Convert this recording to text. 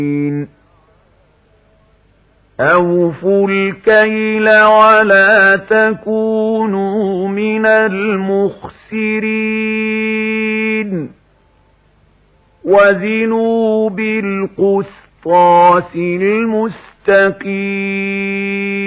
أوفوا الكيل ولا تكونوا من المخسرين وزنوا بالقسطاس المستقيم